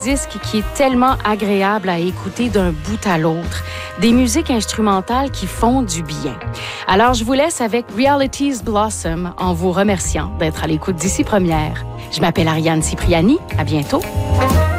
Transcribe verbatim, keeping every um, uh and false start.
Disque qui est tellement agréable à écouter d'un bout à l'autre. Des musiques instrumentales qui font du bien. Alors, je vous laisse avec Realities Blossom en vous remerciant d'être à l'écoute d'ici première. Je m'appelle Ariane Cipriani. À bientôt.